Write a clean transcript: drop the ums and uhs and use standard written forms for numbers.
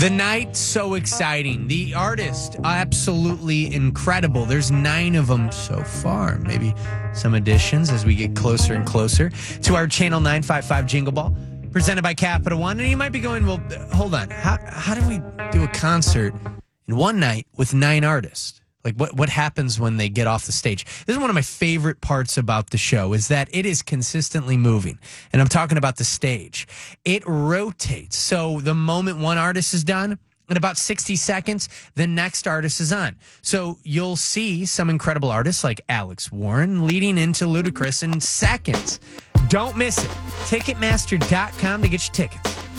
The night, so exciting. The artist, absolutely incredible. There's 9 of them so far. Maybe some additions as we get closer and closer to our Channel 955 Jingle Ball, presented by Capital One. And you might be going, well, hold on. How do we do a concert in one night with 9 artists? Like, what happens when they get off the stage? This is one of my favorite parts about the show, is that it is consistently moving. And I'm talking about the stage. It rotates. So the moment one artist is done, in about 60 seconds, the next artist is on. So you'll see some incredible artists like Alex Warren leading into Ludacris in seconds. Don't miss it. Ticketmaster.com to get your tickets.